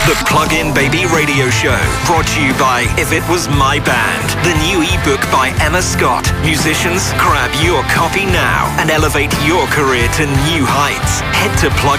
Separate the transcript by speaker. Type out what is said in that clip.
Speaker 1: The Plug-in Baby Radio Show, brought to you by If It Was My Band, the new ebook by Emma Scott. Musicians, grab your copy now and elevate your career to new heights. Head to plug